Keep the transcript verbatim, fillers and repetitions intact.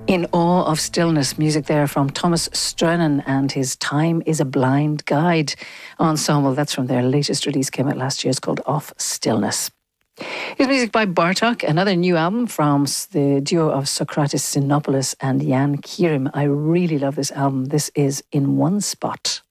In Awe of Stillness, music there from Thomas Strennan and his Time is a Blind Guide ensemble. That's from their latest release, came out last year. It's called Off Stillness. Here's music by Bartok, another new album from the duo of Socrates Sinopoulos and Jan Kirim. I really love this album. This is In One Spot.